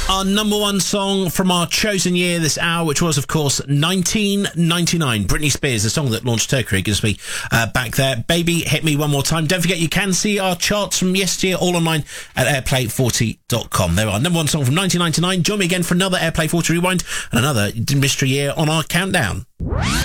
Our number one song from our chosen year this hour, which was, of course, 1999. Britney Spears, the song that launched her career, gives me back there. Baby, Hit Me One More Time. Don't forget, you can see our charts from yesteryear all online at airplay40.com. There are number one song from 1999. Join me again for another Airplay 40 Rewind and another mystery year on our countdown.